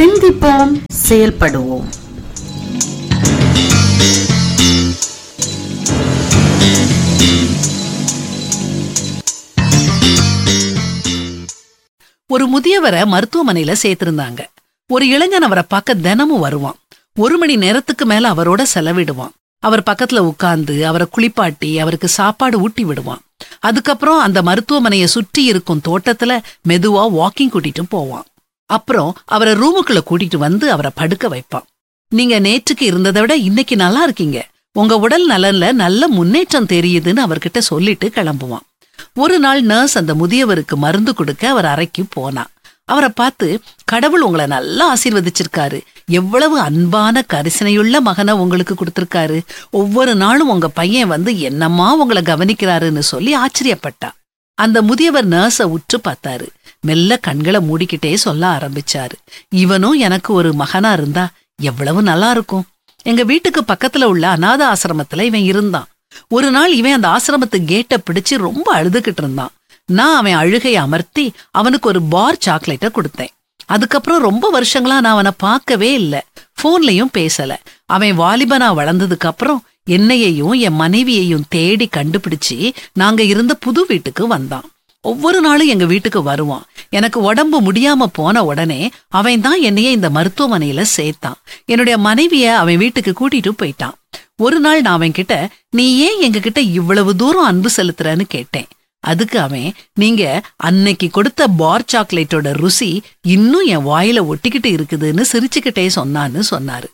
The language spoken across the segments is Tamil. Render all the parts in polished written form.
சிந்திப்போம், செயல்படுவோம். ஒரு முதியவரை மருத்துவமனையில சேர்த்திருந்தாங்க. ஒரு இளைஞன் அவரை பார்க்க தினமும் வருவான். 1 மணி நேரத்துக்கு மேல அவரோட செலவிடுவான். அவர் பக்கத்துல உட்கார்ந்து அவரை குளிப்பாட்டி அவருக்கு சாப்பாடு ஊட்டி விடுவான். அதுக்கப்புறம் அந்த மருத்துவமனையை சுற்றி இருக்கும் தோட்டத்துல மெதுவா வாக்கிங் கூட்டிட்டு போவான். அப்புறம் அவரை ரூமுக்குள்ள கூட்டிட்டு வந்து அவரை படுக்க வைப்பான். நீங்க நேற்றுக்கு இருந்ததை விட இன்னைக்கு நல்லா இருக்கீங்க, உங்க உடல் நலன்ல நல்ல முன்னேற்றம் தெரியுதுன்னு அவர்கிட்ட சொல்லிட்டு கிளம்புவான். ஒரு நாள் நர்ஸ் அந்த முதியவருக்கு மருந்து கொடுக்க அவர் அறைக்கு போனா. அவரை பார்த்து, கடவுள் உங்களை நல்லா ஆசீர்வதிச்சிருக்காரு, எவ்வளவு அன்பான கரிசனையுள்ள மகனை உங்களுக்கு கொடுத்திருக்காரு, ஒவ்வொரு நாளும் உங்க பையன் வந்து என்னம்மா உங்களை கவனிக்கிறாருன்னு சொல்லி ஆச்சரியப்பட்டா. அந்த முதியவர் நர்ஸை உற்று பார்த்தாரு. மெல்ல கண்களை மூடிக்கிட்டே சொல்ல ஆரம்பிச்சாரு, இவனும் எனக்கு ஒரு மகனா இருந்தா எவ்வளவு நல்லா இருக்கும். எங்க வீட்டுக்கு பக்கத்துல உள்ள அநாத ஆசிரமத்துல இவன் இருந்தான். ஒரு நாள் இவன் அந்த ஆசிரமத்து கேட்டை பிடிச்சு ரொம்ப அழுதுகிட்டு இருந்தான். நான் அவன் அழுகையை அமர்த்தி அவனுக்கு ஒரு பார் சாக்லேட்டை கொடுத்தேன். அதுக்கப்புறம் ரொம்ப வருஷங்களா நான் அவனை பார்க்கவே இல்லை, போன்லயும் பேசல. அவன் வாலிபனா வளர்ந்ததுக்கு அப்புறம் என்னையையும் என் மனைவியையும் தேடி கண்டுபிடிச்சு நாங்க இருந்த புது வீட்டுக்கு வந்தான். ஒவ்வொரு நாளும் எங்க வீட்டுக்கு வருவான். எனக்கு உடம்பு முடியாம போன உடனே அவன் தான் என்னைய இந்த மருத்துவமனையில சேர்த்தான். என்னுடைய மனைவிய அவன் வீட்டுக்கு கூட்டிட்டு போயிட்டான். ஒரு நாள் நான் அவன் கிட்ட, நீ ஏன் எங்க கிட்ட இவ்வளவு தூரம் அன்பு செலுத்துறன்னு கேட்டேன். அதுக்கு அவன், நீங்க அன்னைக்கு கொடுத்த பார் சாக்லேட்டோட ருசி இன்னும் என் வாயில ஒட்டிக்கிட்டு இருக்குதுன்னு சிரிச்சுக்கிட்டே சொன்னான்னு சொன்னாரு.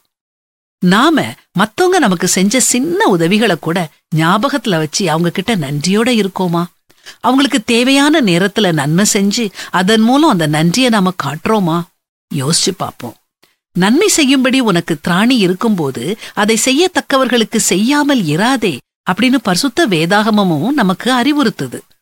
நாம மத்தவங்க நமக்கு செஞ்ச சின்ன உதவிகளை கூட ஞாபகத்துல வச்சு அவங்க கிட்ட நன்றியோட இருக்கோமா? அவங்களுக்கு தேவையான நேரத்துல நன்மை செஞ்சு அதன் மூலம் அந்த நன்றியை நாம காட்டுறோமா? யோசிச்சு பார்ப்போம். நன்மை செய்யும்படி உனக்கு திராணி இருக்கும்போது அதை செய்யத்தக்கவர்களுக்கு செய்யாமல் இராதே அப்படின்னு பரிசுத்த வேதாகமமும் நமக்கு அறிவுறுத்துது.